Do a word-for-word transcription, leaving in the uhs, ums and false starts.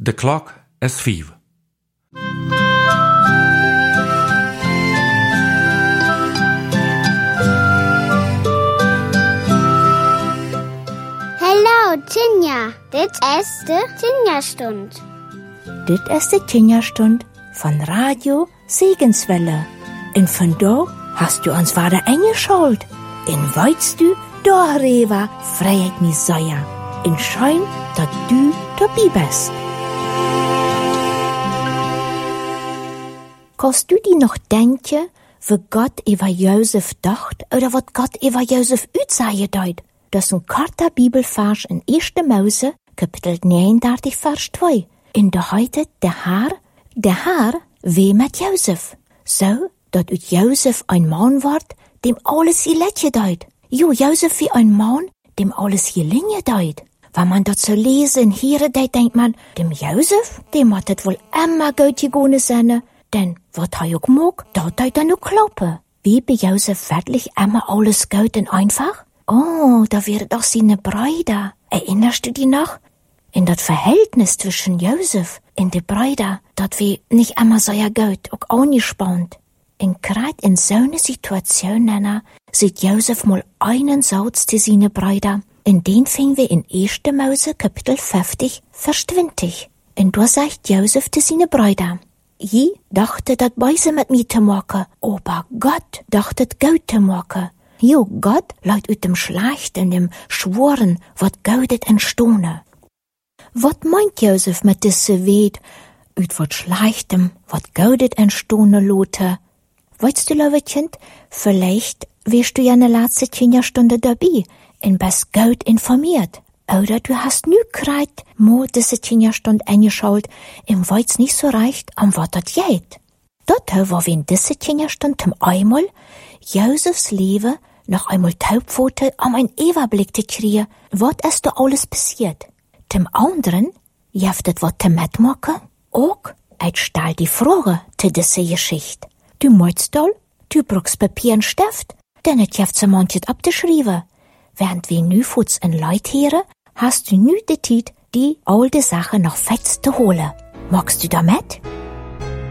De klok is vijf. Hallo, Tinja. Dit is de Tinja-Stund. Dit is de Tinja-Stund von Radio Segenswelle. En vandaag hast du uns wieder eingeschaltet. En weißt du, da Reva freiheit mich sehr. En schön, dass du dabei bist. Kannst du dir noch denken, wie Gott über Josef dacht oder was Gott über Josef utsagen deut? Das ist ein korter Bibelvers in erster Mose, Kapitel neununddreißig, Vers zwei. In der heute der Herr, der Herr weh mit Josef. So, dass ut Josef ein Mann ward, dem alles geletje deut. Jo, Josef wie ein Mann, dem alles gelinge deut. Wenn man das so lesen und hören, denkt man, dem Josef, dem hat es wohl immer gut gegangen sein. Denn, was er auch mag, da hat er nur klappen. Wie bei Josef wirklich immer alles gut und einfach? Oh, da wäre doch seine Brüder. Erinnerst du dich noch? In das Verhältnis zwischen Josef und den Brüdern, das wir nicht immer so ja gut, auch angespannt. Und gerade in so einer Situation, Nana, sieht Josef mal einen Satz zu seinen Brüdern. In den finden wir in erster Mose, Kapitel fünfzig, Vers zwanzig. Und da sagt Josef zu seinen Brüdern: Ich dachte, das Böse mit mir zu machen, aber Gott dachte, das gut zu machen. Jo, Gott leut ut dem Schlecht und dem Schworen, wat gaudet entstohne. Wat meint Josef mit disse Weet, ut wat Schlechtem, wat gaudet entstohne lote? Weißt du, liebe Kind, vielleicht wirst du ja ne letzte Kinderstunde dabei und bist gut informiert. Oder du hast nü kreit, mo disse Kinderstunde eingeschaut und weißt nicht so recht, um wat dat geht. Dort war wir in disse Kinderstunde zum einmal Josefs Leben noch einmal Taubpfote, um einen Überblick zu kriegen, was ist da alles passiert. Zum anderen, jeftet was zu mitmachen, auch, ich stell die Frage zu dieser Geschichte. Du meinst doll, du brauchst Papier und Stift, denn es jeft so manches abzuschreiben. Während wir nu Futs in Leut hören, hast du nu die Zeit, die alte Sache noch fest zu holen. Magst du da mit?